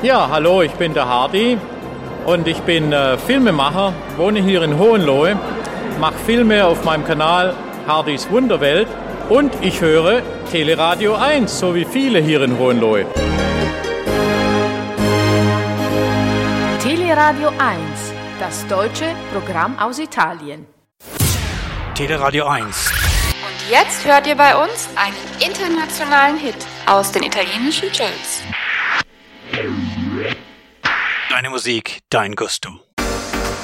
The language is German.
Ja, hallo, ich bin der Hardy und ich bin Filmemacher, wohne hier in Hohenlohe, mache Filme auf meinem Kanal Hardys Wunderwelt und ich höre Teleradio 1, so wie viele hier in Hohenlohe. Teleradio 1, das deutsche Programm aus Italien. Teleradio 1. Und jetzt hört ihr bei uns einen internationalen Hit aus den italienischen Charts. Deine Musik, dein Gusto.